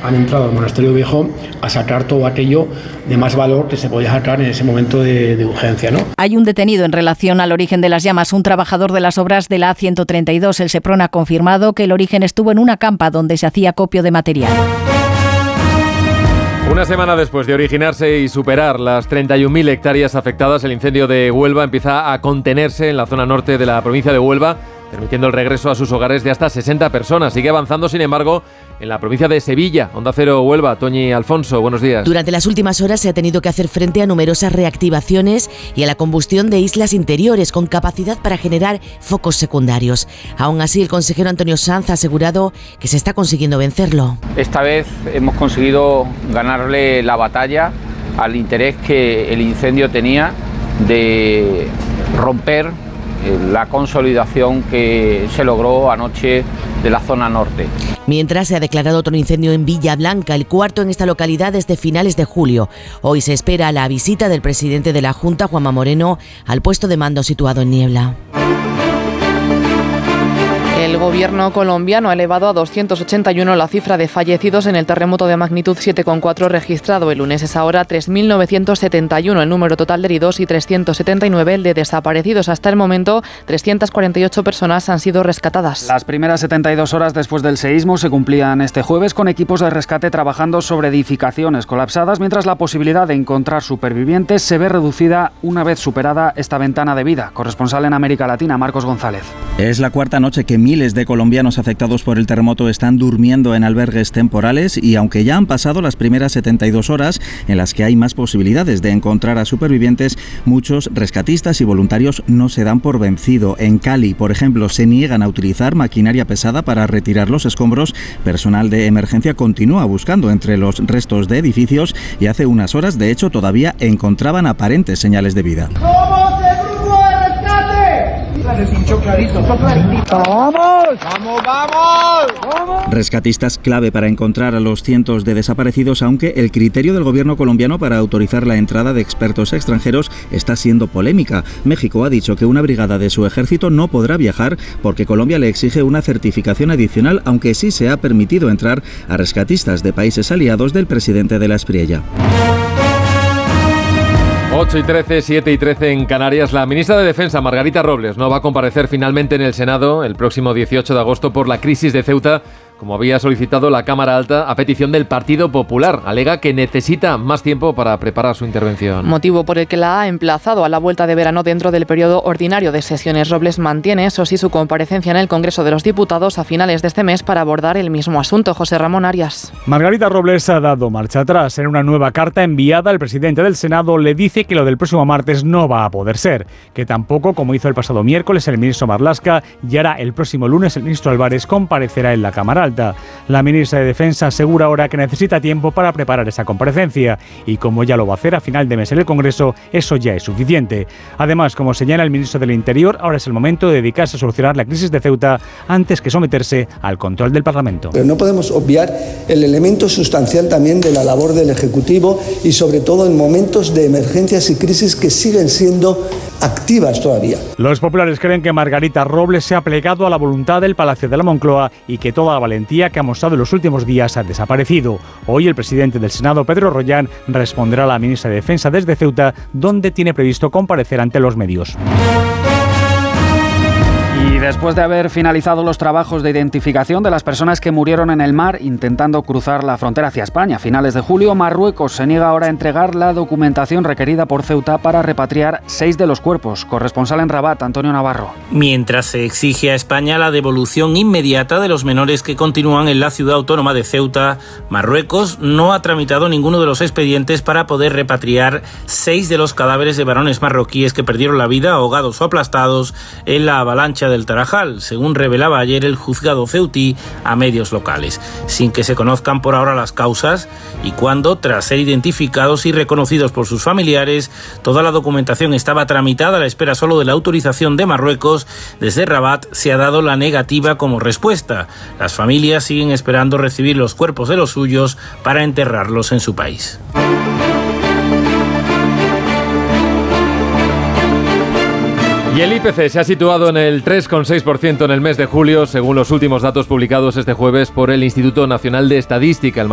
han entrado al monasterio viejo a sacar todo aquello de más valor que se podía sacar en ese momento de urgencia, ¿no? Hay un detenido en relación al origen de las llamas, un trabajador de las obras de la A132. El Seprona ha confirmado que el origen estuvo en una campa donde se hacía acopio de material. Una semana después de originarse y superar las 31.000 hectáreas afectadas, el incendio de Huelva empieza a contenerse en la zona norte de la provincia de Huelva, permitiendo el regreso a sus hogares de hasta 60 personas. Sigue avanzando, sin embargo, en la provincia de Sevilla. Onda Cero Huelva, Toñi Alfonso, buenos días. Durante las últimas horas se ha tenido que hacer frente a numerosas reactivaciones y a la combustión de islas interiores con capacidad para generar focos secundarios. Aún así, el consejero Antonio Sanz ha asegurado que se está consiguiendo vencerlo. Esta vez hemos conseguido ganarle la batalla al interés que el incendio tenía de romper la consolidación que se logró anoche de la zona norte. Mientras, se ha declarado otro incendio en Villablanca, el cuarto en esta localidad desde finales de julio. Hoy se espera la visita del presidente de la Junta, Juanma Moreno, al puesto de mando situado en Niebla. El gobierno colombiano ha elevado a 281 la cifra de fallecidos en el terremoto de magnitud 7,4 registrado el lunes. Es ahora 3.971 el número total de heridos y 379 el de desaparecidos. Hasta el momento, 348 personas han sido rescatadas. Las primeras 72 horas después del seísmo se cumplían este jueves con equipos de rescate trabajando sobre edificaciones colapsadas, mientras la posibilidad de encontrar supervivientes se ve reducida una vez superada esta ventana de vida. Corresponsal en América Latina, Marcos González. Es la cuarta noche que miles de colombianos afectados por el terremoto están durmiendo en albergues temporales y aunque ya han pasado las primeras 72 horas en las que hay más posibilidades de encontrar a supervivientes, muchos rescatistas y voluntarios no se dan por vencido. En Cali, por ejemplo, se niegan a utilizar maquinaria pesada para retirar los escombros. Personal de emergencia continúa buscando entre los restos de edificios y hace unas horas, de hecho, todavía encontraban aparentes señales de vida. Rescatistas clave para encontrar a los cientos de desaparecidos, aunque el criterio del gobierno colombiano para autorizar la entrada de expertos extranjeros está siendo polémica. México ha dicho que una brigada de su ejército no podrá viajar porque Colombia le exige una certificación adicional, aunque sí se ha permitido entrar a rescatistas de países aliados del presidente de la Espriella. 8:13, 7:13 en Canarias. La ministra de Defensa, Margarita Robles, no va a comparecer finalmente en el Senado el próximo 18 de agosto por la crisis de Ceuta, como había solicitado la Cámara Alta a petición del Partido Popular. Alega que necesita más tiempo para preparar su intervención. Motivo por el que la ha emplazado a la vuelta de verano dentro del periodo ordinario de sesiones. Robles mantiene, eso sí, su comparecencia en el Congreso de los Diputados a finales de este mes para abordar el mismo asunto. José Ramón Arias. Margarita Robles ha dado marcha atrás. En una nueva carta enviada, el presidente del Senado le dice que lo del próximo martes no va a poder ser, que tampoco, como hizo el pasado miércoles el ministro Marlaska, y ahora el próximo lunes el ministro Álvarez comparecerá en la Cámara Alta. La ministra de Defensa asegura ahora que necesita tiempo para preparar esa comparecencia y como ya lo va a hacer a final de mes en el Congreso, eso ya es suficiente. Además, como señala el ministro del Interior, ahora es el momento de dedicarse a solucionar la crisis de Ceuta antes que someterse al control del Parlamento. Pero no podemos obviar el elemento sustancial también de la labor del Ejecutivo y sobre todo en momentos de emergencias y crisis que siguen siendo activas todavía. Los populares creen que Margarita Robles se ha plegado a la voluntad del Palacio de la Moncloa y que toda la valentía que ha mostrado en los últimos días ha desaparecido. Hoy el presidente del Senado, Pedro Rollán, responderá a la ministra de Defensa desde Ceuta, donde tiene previsto comparecer ante los medios. Y después de haber finalizado los trabajos de identificación de las personas que murieron en el mar intentando cruzar la frontera hacia España a finales de julio, Marruecos se niega ahora a entregar la documentación requerida por Ceuta para repatriar 6 de los cuerpos. Corresponsal en Rabat, Antonio Navarro. Mientras se exige a España la devolución inmediata de los menores que continúan en la ciudad autónoma de Ceuta, Marruecos no ha tramitado ninguno de los expedientes para poder repatriar 6 de los cadáveres de varones marroquíes que perdieron la vida ahogados o aplastados en la avalancha del Tarajal, según revelaba ayer el juzgado ceutí a medios locales, sin que se conozcan por ahora las causas y cuando, tras ser identificados y reconocidos por sus familiares, toda la documentación estaba tramitada a la espera solo de la autorización de Marruecos, desde Rabat se ha dado la negativa como respuesta. Las familias siguen esperando recibir los cuerpos de los suyos para enterrarlos en su país. Y el IPC se ha situado en el 3,6% en el mes de julio, según los últimos datos publicados este jueves por el Instituto Nacional de Estadística.